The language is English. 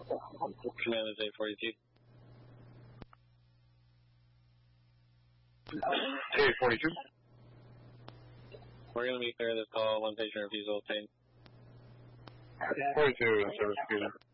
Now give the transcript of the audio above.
Command is 842. 842. We're going to be clear of this call. One patient refusal obtained. 42 service fusion.